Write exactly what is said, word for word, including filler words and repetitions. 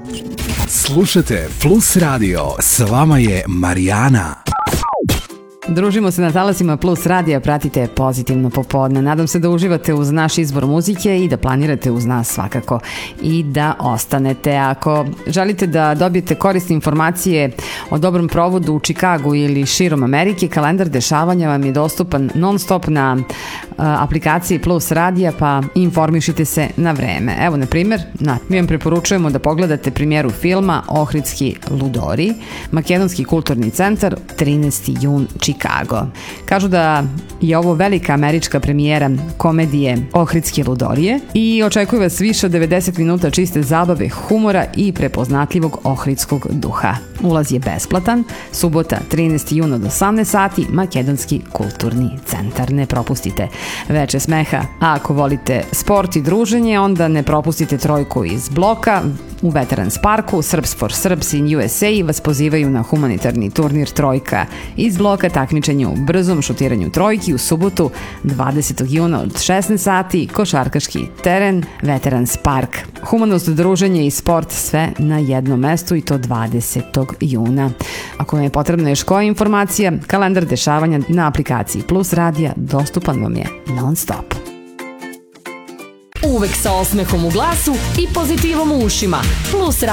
Slušajte Plus Radio, s vama je Marijana. Družimo se na talasima Plus radija, pratite Pozitivno popodne. Nadam se da uživate uz naš izbor muzike i da planirate uz nas svakako i da ostanete. Ako želite da dobijete korisne informacije o dobrom provodu u Čikagu ili širom Amerike, kalendar dešavanja vam je dostupan non stop na uh, aplikaciji Plus radija, pa informišite se na vreme. Evo, na primjer, na, mi vam preporučujemo da pogledate premijeru filma Ohridski ludori, Makedonski kulturni centar, trinaesti jun, Čikago. Kažu da je ovo velika američka premijera komedije Ohridske ludorije i očekuje vas više od devedeset minuta čiste zabave, humora i prepoznatljivog ohridskog duha. Ulaz je besplatan, subota trinaesti jun od osamnaest sati, Makedonski kulturni centar. Ne propustite veče smeha. A ako volite sport i druženje, onda ne propustite trojku iz bloka. U Veterans parku Serbs for Serbs in U S A vas pozivaju na humanitarni turnir Trojka iz bloka, takmičenje u brzom šutiranju trojki u subotu dvadesetog juna od šesnaest sati, košarkaški teren Veterans park. Humanost, druženje i sport sve na jednom mestu i to dvadesetog juna. Ako vam je potrebna još koja informacija, kalendar dešavanja na aplikaciji Plus radija dostupan vam je non stop. Uvek sa osmehom u glasu i pozitivom u ušima. Plus